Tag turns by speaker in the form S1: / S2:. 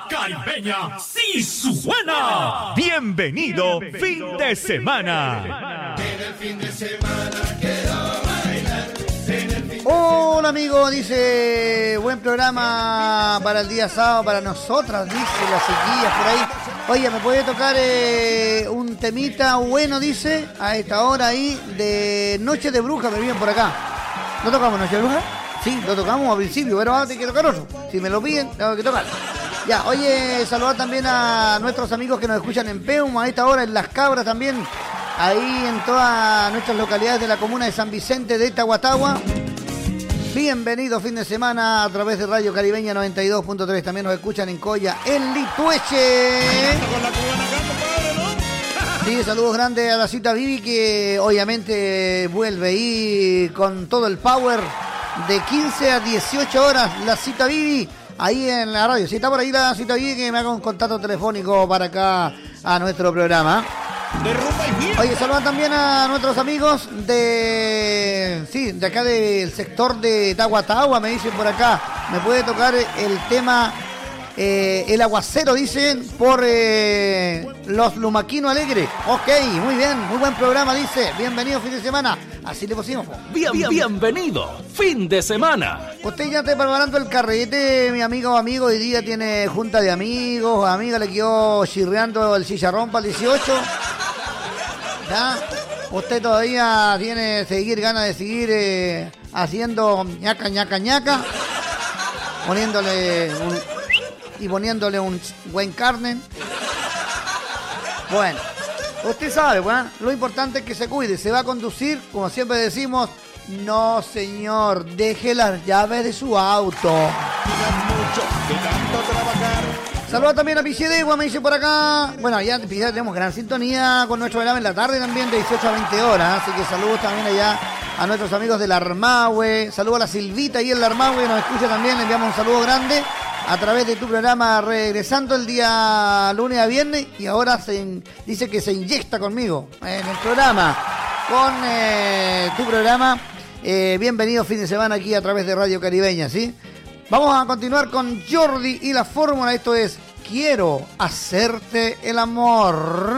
S1: Caribeña sí suena. Bienvenido, fin de semana.
S2: Hola amigo, dice, buen programa para el día sábado, para nosotras, dice las chiquillas por ahí. Oye, ¿me puede tocar un temita bueno, dice, a esta hora ahí, de Noche de Bruja? Me vienen por acá. ¿No tocamos Noche de Bruja? Sí, lo tocamos al principio, pero ahora hay que tocar otro. Si me lo piden, tengo que tocar. Ya, oye, saludar también a nuestros amigos que nos escuchan en Peum, a esta hora en Las Cabras también, ahí en todas nuestras localidades de la comuna de San Vicente de Tahuatahua. Bienvenido fin de semana a través de Radio Caribeña 92.3. También nos escuchan en Coya, en Litueche. Sí, saludos grandes a la Cita Vivi, que obviamente vuelve ahí con todo el power de 15 a 18 horas. La Cita Vivi ahí en la radio. Si está por ahí la Cita Vivi, que me haga un contacto telefónico para acá a nuestro programa. Oye, saludan también a nuestros amigos de acá del sector de Tahuatahua, me dicen por acá. Me puede tocar el tema El Aguacero, dicen, por los Lumaquino Alegre. Ok, muy bien, muy buen programa, dice. Bienvenido fin de semana. Así le pusimos.
S1: Bienvenido, fin de semana.
S2: Usted ya está preparando el carrete, mi amigo o amigo. Hoy día tiene junta de amigos. Amiga, le quedó chirreando el chicharrón para el 18. ¿Ya? Usted todavía tiene ganas de seguir haciendo ñaca, poniéndole un buen carne. Bueno, usted sabe, bueno, lo importante es que se cuide. Se va a conducir, como siempre decimos, no señor, deje las llaves de su auto. Saludos también a Pichedegua, me dice por acá. Bueno, ya tenemos gran sintonía con nuestro programa en la tarde también, de 18 a 20 horas. Así que saludos también allá a nuestros amigos del Armahue. Saludos a la Silvita ahí en el Armahue, nos escucha también. Le enviamos un saludo grande a través de tu programa, regresando el día lunes a viernes. Y ahora dice que se inyecta conmigo en el programa, con tu programa. Bienvenido fin de semana aquí a través de Radio Caribeña, ¿sí? Vamos a continuar con Jordi y la fórmula. Esto es Quiero hacerte el amor.